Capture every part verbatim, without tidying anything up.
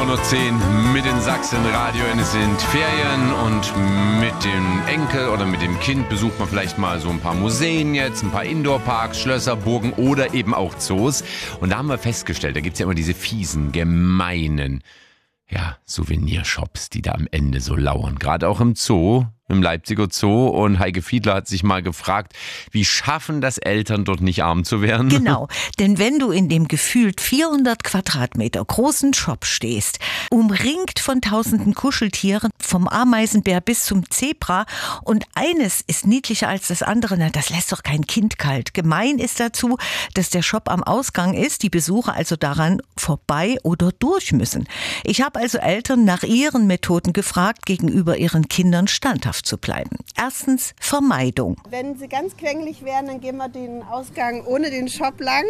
neun Uhr zehn mit den Sachsen-Radio. Es sind Ferien und mit dem Enkel oder mit dem Kind besucht man vielleicht mal so ein paar Museen jetzt, ein paar Indoor-Parks, Schlösser, Burgen oder eben auch Zoos. Und da haben wir festgestellt, da gibt es ja immer diese fiesen, gemeinen, ja, Souvenirshops, die da am Ende so lauern. Gerade auch im Zoo, im Leipziger Zoo. Und Heike Fiedler hat sich mal gefragt, wie schaffen das Eltern, dort nicht arm zu werden? Genau, denn wenn du in dem gefühlt vierhundert Quadratmeter großen Shop stehst, umringt von tausenden Kuscheltieren, vom Ameisenbär bis zum Zebra, und eines ist niedlicher als das andere, na, das lässt doch kein Kind kalt. Gemein ist dazu, dass der Shop am Ausgang ist, die Besucher also daran vorbei oder durch müssen. Ich habe also Eltern nach ihren Methoden gefragt, gegenüber ihren Kindern standhaft zu bleiben. Erstens Vermeidung. Wenn sie ganz quengelig wären, dann gehen wir den Ausgang ohne den Shop lang.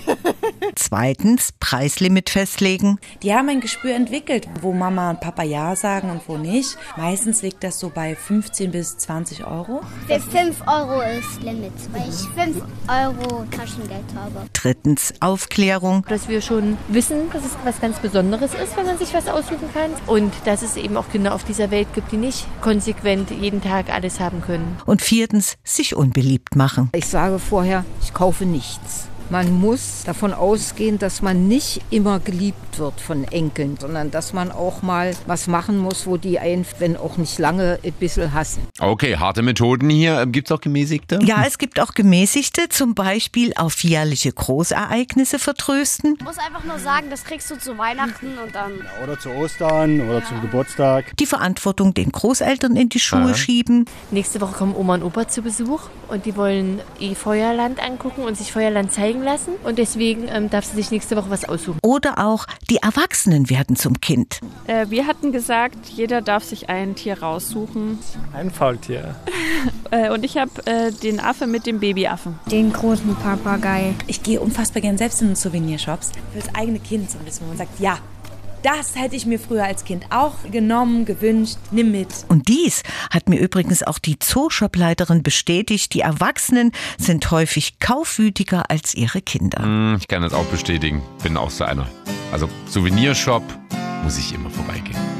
Zweitens Preislimit festlegen. Die haben ein Gespür entwickelt, wo Mama und Papa Ja sagen und wo nicht. Meistens liegt das so bei fünfzehn bis zwanzig Euro. Für fünf Euro ist Limit, weil ich fünf Euro Taschengeld habe. Drittens Aufklärung. Dass wir schon wissen, dass es was ganz Besonderes ist, wenn man sich was aussuchen kann. Und dass es eben auch Kinder auf dieser Welt gibt, die nicht konsequent jeden Tag alles haben können. Und viertens sich unbeliebt machen. Ich sage vorher, ich kaufe nichts. Man muss davon ausgehen, dass man nicht immer geliebt wird von Enkeln, sondern dass man auch mal was machen muss, wo die einen, wenn auch nicht lange, ein bisschen hassen. Okay, harte Methoden hier. Gibt es auch gemäßigte? Ja, es gibt auch gemäßigte, zum Beispiel auf jährliche Großereignisse vertrösten. Ich muss einfach nur sagen, das kriegst du zu Weihnachten und dann... Oder zu Ostern oder ja. zum Geburtstag. Die Verantwortung den Großeltern in die Schuhe ja. schieben. Nächste Woche kommen Oma und Opa zu Besuch und die wollen eh Feuerland angucken und sich Feuerland zeigen lassen. Und deswegen ähm, darf sie sich nächste Woche was aussuchen. Oder auch die Erwachsenen werden zum Kind. Äh, wir hatten gesagt, jeder darf sich ein Tier raussuchen. Ein Faultier. äh, und ich habe äh, den Affe mit dem Babyaffen. Den großen Papagei. Ich gehe unfassbar gern selbst in Souvenirshops. Für das eigene Kind so ein bisschen, wo man sagt, ja, das hätte ich mir früher als Kind auch genommen, gewünscht, nimm mit. Und dies hat mir übrigens auch die Zooshop-Leiterin bestätigt. Die Erwachsenen sind häufig kaufwütiger als ihre Kinder. Ich kann das auch bestätigen. Bin auch so einer. Also Souvenirshop muss ich immer vorbeigehen.